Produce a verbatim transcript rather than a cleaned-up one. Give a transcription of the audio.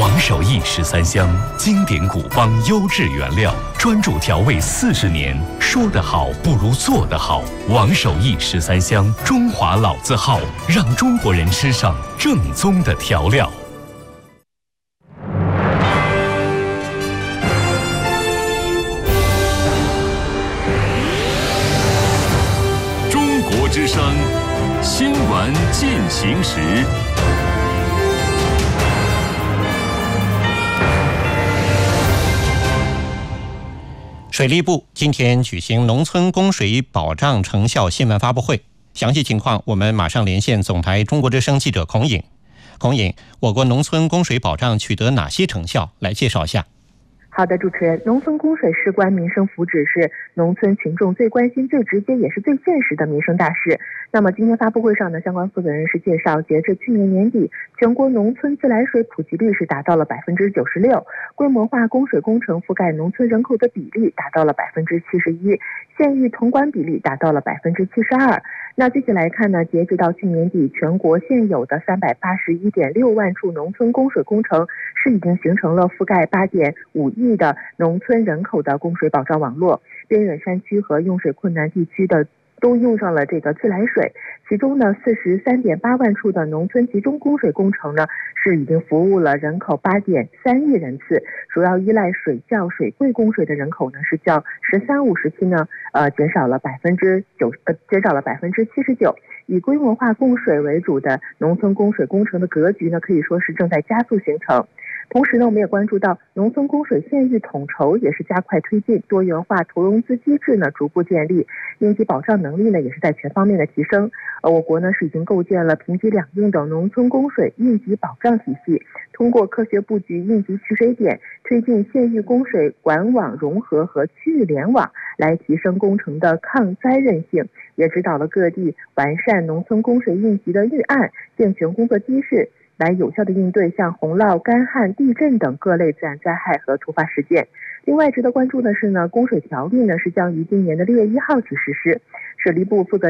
王守义十三香，经典古方优质原料，专注调味四十年，说得好不如做得好。王守义十三香，中华老字号，让中国人吃上正宗的调料。 中国之声新闻进行时。 水利部今天举行农村供水保障成效新闻发布会，详细情况我们马上连线总台中国之声记者孔颖。孔颖，我国农村供水保障取得哪些成效？来介绍一下。 好的，主持人，农村供水事关民生福祉，是农村群众最关心、最直接也是最现实的民生大事。那么今天发布会上呢，相关负责人是介绍，截至去年年底，全国农村自来水普及率是达到了百分之九十六，规模化供水工程覆盖农村人口的比例达到了百分之七十一，县域统管比例达到了百分之七十二。那具体来看呢，截止到去年底，全国现有的三百八十一点六万处农村供水工程是已经形成了覆盖八点五亿的农村人口的供水保障网络，边远山区和用水困难地区的都用上了这个自来水。其中呢，四十三点八万处的农村集中供水工程呢，是已经服务了人口八点三亿人次。主要依赖水窖、水柜供水的人口呢，是较“十三五”时期呢，呃，减少了百分之九，呃，减少了百分之七十九。以规模化供水为主的农村供水工程的格局呢，可以说是正在加速形成。同时呢，我们也关注到农村供水县域统筹也是加快推进，多元化投融资机制呢逐步建立，应急保障能力呢也是在全方面的提升。呃，我国呢是已经构建了评级两用的农村供水应急保障体系，通过科学布局应急取水点，推进县域供水管网融合和区域联网，来提升工程的抗灾韧性，也指导了各地完善农村供水应急的预案，健全工作机制，来有效地应对像洪涝、干旱、地震等各类自然灾害和突发事件。另外值得关注的是呢，供水条例呢是将于今年的六月一号起实施。水利部负责